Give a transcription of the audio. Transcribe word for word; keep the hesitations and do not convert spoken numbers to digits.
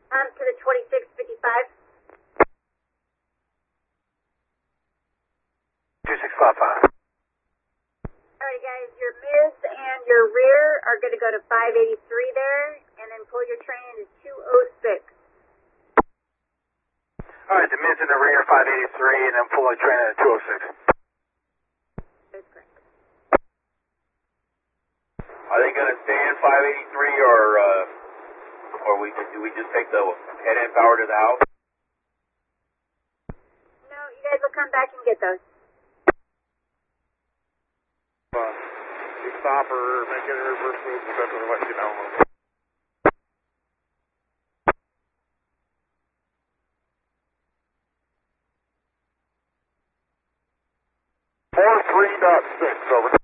Um, to the twenty-six fifty-five. two six five five. Alright guys, your mids and your rear are going to go to five eighty-three there, and then pull your train into two oh six. Alright, the mids in the rear, five eighty-three, and then pull the train into two oh six. That's correct. Are they going to stay in five eighty-three, or uh, or we do we just take the head-end power to the house? No, you guys will come back and get those. Uh, you stop or make any reverse moves, we'll definitely let you know. four three dot six, over.